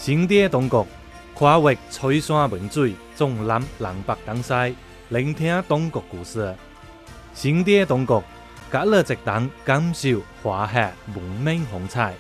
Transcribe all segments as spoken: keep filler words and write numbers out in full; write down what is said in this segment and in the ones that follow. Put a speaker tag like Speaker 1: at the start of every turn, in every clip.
Speaker 1: 新地中国跨越吹山文水，纵览南北东西，聆听中国故事。新地中国，隔了一档感受华夏文明风采。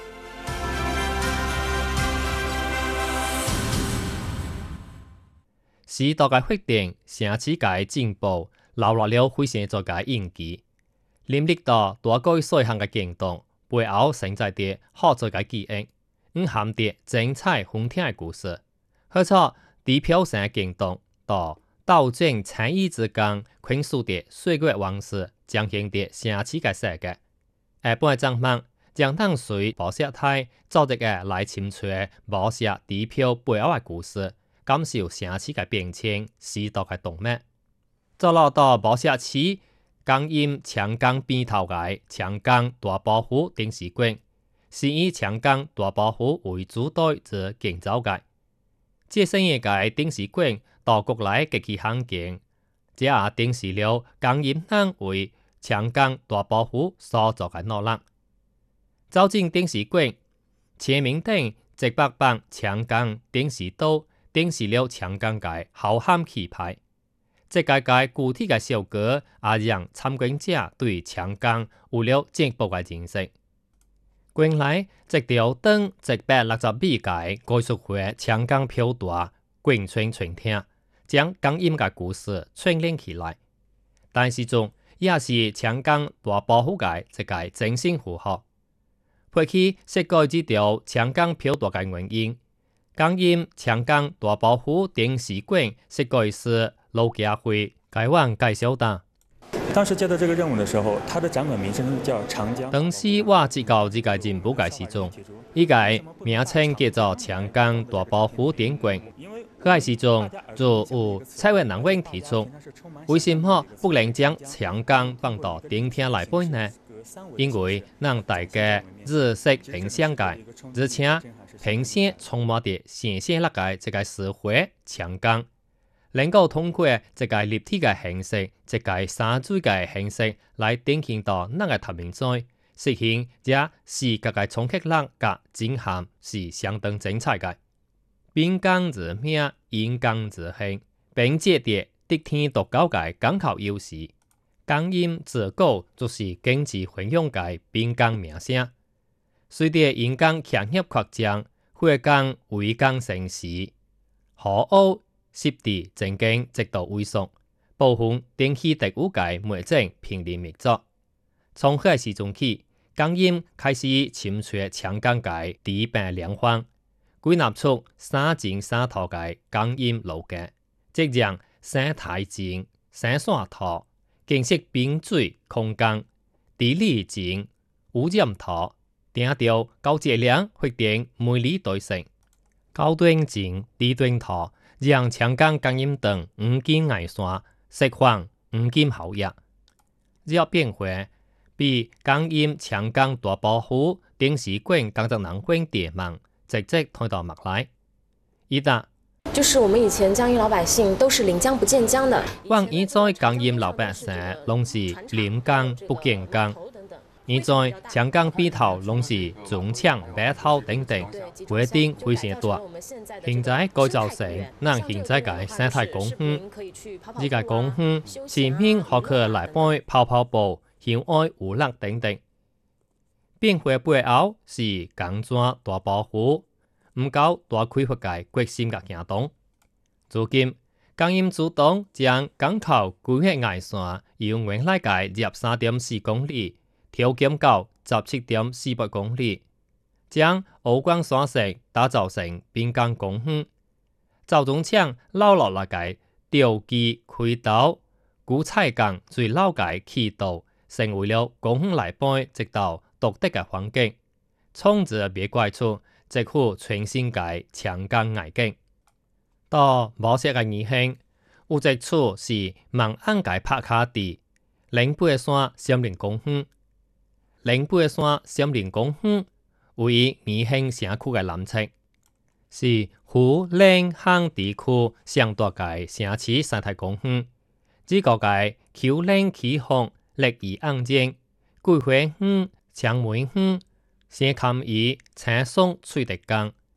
Speaker 2: 时代嘅发展，城市嘅进步，留落了非常多嘅印記。林立到大改細項嘅行動，背後承載着好多嘅記憶，蘊含着精彩豐富嘅故事。好似地漂上嘅行動，到鬥爭參與之間，傾訴着歲月往事，彰顯着城市嘅世界。下半嘅章節，將當隨無錫泰組織嘅來深揣無錫地漂背後嘅故事。感受城市嘅變遷、時代嘅動脈，走落到無錫市江陰長江邊頭嘅長江大保護電視館，是以長江大保護為主體之建造嘅。這新嘅嘅電視館到國內極其罕見，這也展示了江陰人為長江大保護所做嘅努力。走進電視館，前面頂直白板長江電視道。展示了長江嘅浩瀚氣派，這個嘅具體嘅效果也讓參觀者對長江有了進一步嘅認識。原來這條長一百六十米嘅藝術會長江漂大貫穿全天，將江陰嘅故事串聯起來。但是中也是長江大保護嘅一個精神符號，配起設計這條長江漂大嘅原因。江陰長江大保護電視館設計師盧家輝改往介紹的。
Speaker 3: 當時接到這個任務的時候，它的展館名稱叫長江。
Speaker 2: 當時我知道這個進步嘅時鐘，依個名稱叫做長江大保護電館。嗰時鐘就有蔡文南問提出，為什麼不能將長江放到電梯來背呢？因為讓大家日識影響嘅，而且平時充滿着新鮮力嘅這個社會長江，能夠通過這個立體嘅形式、這個山水嘅形式來展現到那個透明在，實現這視覺嘅衝擊力嘅震撼是相當精彩嘅。邊疆之名，沿江之興，並借着得天獨厚嘅港口優勢。江陰自古就是經濟繁榮嘅邊疆名聲。隨着沿江產業擴張，惠江圍江城市，河澳濕地整景直到萎縮，部分電氣特務嘅媒證瀕臨滅絕。從嗰時鐘起，江陰開始深揣長江嘅地平兩方，歸納出三進三退嘅江陰路徑，即讓生態進、生山退。景色冰水空間，地理景污染土，定調高質量發展美麗對稱，高端景低端土，讓長江江陰等五金藝術釋放五金效益。這變化比江陰長江大保護電視館工作人員點忙，直接推到脈來。一旦
Speaker 4: 就是我們以前江陰老百姓都是臨江不見江的。
Speaker 2: 往現在江陰老百姓攏是臨江不見江，現在長江邊頭攏是種搶白頭等等，規定非常多。現在改造成讓現在嘅生態公園，呢個公園前面可可來杯泡泡布、曉愛湖樂等等。變化背後是江莊大保護。唔夠大規模嘅決心嘅行動。如今，江陰主動將港口規劃藝術由原來嘅廿三點四公里調減到十七點四八公里，將湖光山色打造成邊疆公園。趙忠強留落嚟嘅吊機開道、古彩港最老嘅軌道，成為了公園內邊一道獨特嘅環境，從而別怪出。這副全新嘅長江外景，到無錫嘅二興，有一處是望安嘅拍卡地，靈貝山森林公園。靈貝山森林公園位於二興城區嘅南側，是湖嶺漢地區上大嘅城市生態公園。這個嘅丘陵氣候歷而安靜，桂花園、薔薇園。先看以青松翠竹江，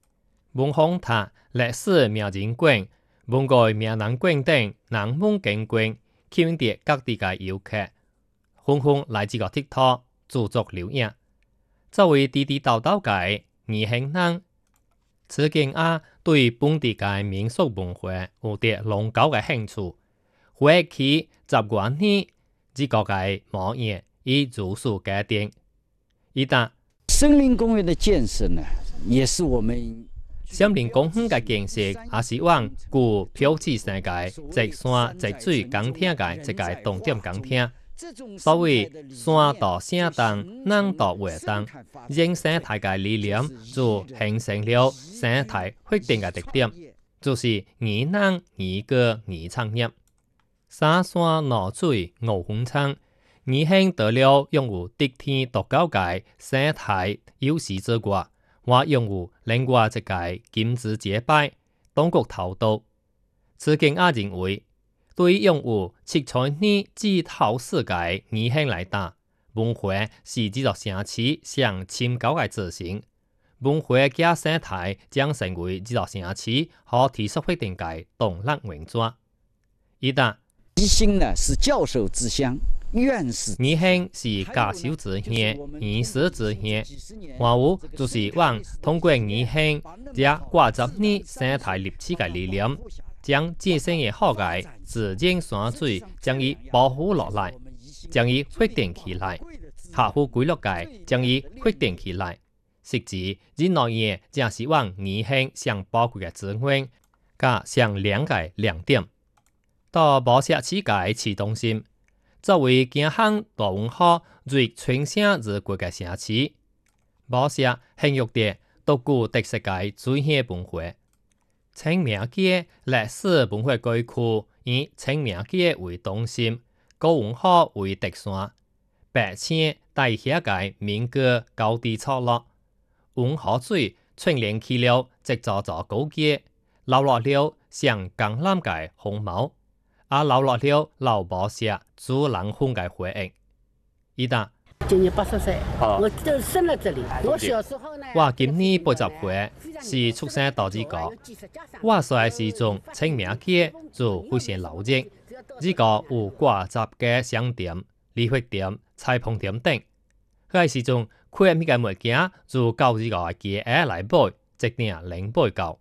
Speaker 2: 文峰塔、历史名人馆、文具名人馆等人文景观，吸引着各地嘅遊客，紛紛來這個佚佗，駐足留影。作為地地道道嘅宜興人，此景啊對本地嘅民俗文化有着濃厚嘅興趣，回憶起十多年這個嘅模樣已如數家丁。一旦
Speaker 5: 森林公園的建設呢，也是我們
Speaker 2: 森林公園嘅建設，也是往古標誌世界直山直水工廳嘅一個重點工廳。所謂山道聲動，人道活動，因生態嘅理念就形成了生態發展嘅特點，就是宜人宜歌宜產業。三山兩水五風窗，宜興得了擁有得天獨厚嘅生態優勢之外，也擁有另外一個金字結拜、當局頭度。此景也認為，對於擁有七彩年之後世界宜興來講，文化是這座城市上深厚嘅自信。文化加生態將成為這座城市可持續發展嘅動力源泉。一旦
Speaker 5: 宜興呢是教授之鄉，院士
Speaker 2: 宜興是教授之鄉，院士之鄉。還有就是往通過宜興這掛十年生態歷史嘅理念，將自身嘅好嘅自然山水將伊保護落來，將伊發展起來，合乎規律嘅將伊發展起來。實質人類嘢正是往宜興上寶貴嘅資源，加上兩個亮點。到無錫市嘅市中心，作為京漢大文化最傳承日國嘅城市，無錫享有着獨具特色嘅水鄉文化。清明節歷史文化區區以清明節為中心，古文化為特線，白線帶起嘅民歌高低錯落，文化水串聯起了一座座高街，留落了上江南嘅風貌。也留落了老無錫主人風嘅回憶。一旦
Speaker 6: 今年八十歲，我就生喺這裡。我小時候呢，
Speaker 2: 我今年八十歲，是出生到這個。我細個時陣清明節就非常熱熱，這個有掛雜嘅商店、理髮店、裁縫店等。嗰時陣開咩嘅物件就到這個街下來買，一定零買夠。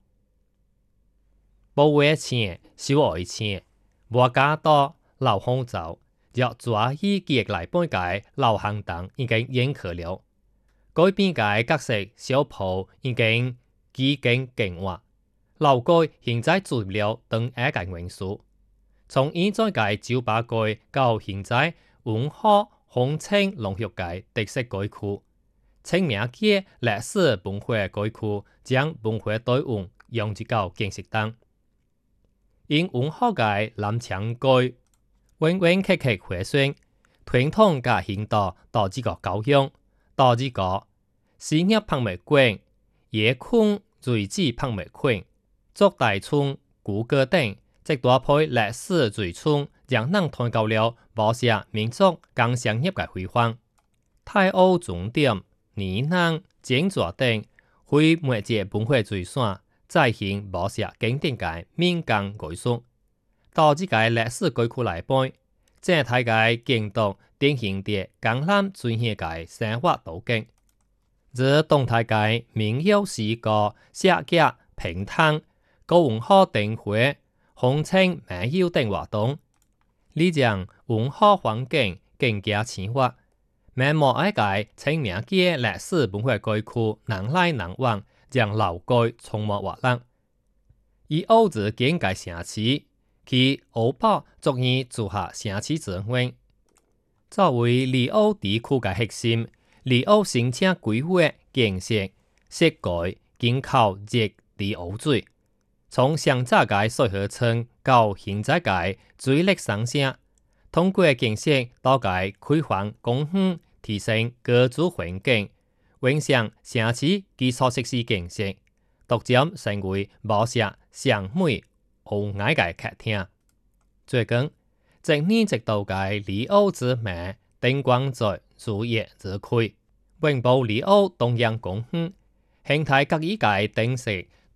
Speaker 2: 冇話錢，少愛錢。無加多老紅酒，若抓起記憶來半解老行當已經淹去了。改變嘅角色小鋪已經幾經勁化，老街現在注入了當下嘅元素。從現在嘅酒吧街到現在文化風情濃郁嘅特色街區，清明節歷史文化街區將文化對應用至到建設當。因文化嘅南牆街，穩穩客客回旋，傳統嘅行道到這個高雄，到這個市業博物館、野昆瑞智博物館、竹大村、古歌等，即大批歷史遺存，讓人探究了無錫民族工商業嘅輝煌。太湖終點、宜人、剪紙等，會每節文化遺產。再現無錫經典嘅民間藝術，到這個歷史街區來背，整體嘅景動典型嘅江南水鄉嘅生活途徑。這動態嘅民謠詩歌、寫劇、評彈、古文化燈會、風情民謠等活動，呢將文化環境更加鮮活。每幕一個清明節歷史文化街區人來人往。將老街充滿活力，以歐子建嘅城市，其歐包足以組合城市資源。作為離歐地區嘅核心，離歐城市規劃建設設計緊靠熱離歐水，從上早嘅水河村到現在嘅水力上升，通過建設到嘅開放公園，提升居住環境。影響城市基礎設施建設，逐漸成為無錫上美豪雅嘅客廳。最近，一年一度嘅離歐之美燈光在如夜之區，永保離歐東洋公園，形態各異嘅燈飾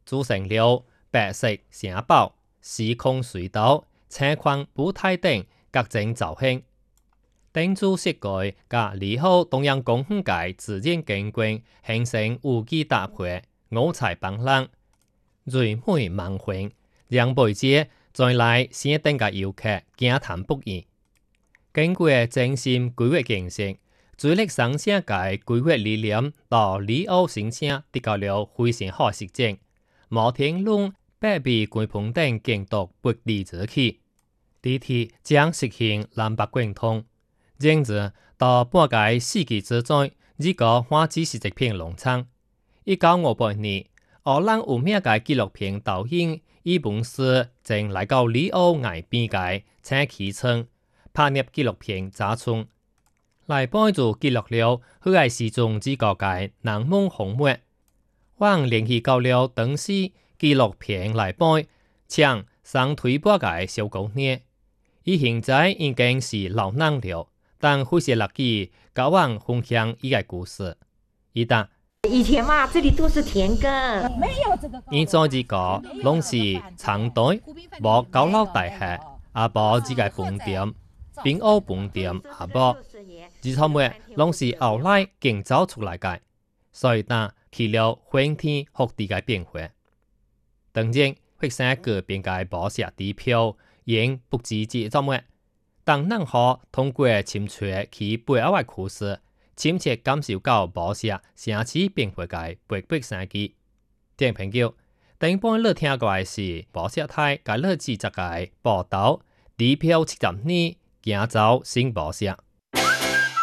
Speaker 2: 组成了白色城堡、時空隧道、車框舞台等各種造型。燈柱設計甲二號東陽公園界自然景觀形成有機搭配，五彩繽紛，瑞美萬分，讓媒介在來先等嘅遊客驚嘆不已。經過精心規劃建設，水力上車嘅規劃理念到里奧新城得到了非常好實踐。摩天輪、百倍觀盤等建築不離則起，地鐵將實行南北貫通。然而，到半個世紀之中，呢個還只是一片農場。一九五八年，荷蘭有名嘅紀錄片導演伊本斯正來到里奧崖邊嘅青崎村拍攝紀錄片《雜村》，來幫助記錄了佢喺時中之國嘅南夢紅末。往聯繫到了當時紀錄片來幫搶上推波嘅小姑娘，伊現在已經是老人了。但會是樂意交往分享伊個故事。伊答：
Speaker 7: 以前嘛，這裏都是田埂，沒有這個。
Speaker 2: 伊再一個攏是長隊，無高樓大廈，也無這個飯店、冰屋飯店也無。至錯末攏是後來建造出來嘅，所以當起了翻天覆地嘅變化。當然，發生個別嘅保險地票，因不知之作末。當人可通過親切其背後嘅故事，親切感受到無錫城市變化嘅勃勃生機。聽朋友，頂半日聽過嘅是無錫台介日記者嘅報道，地票七十年，行走新無錫。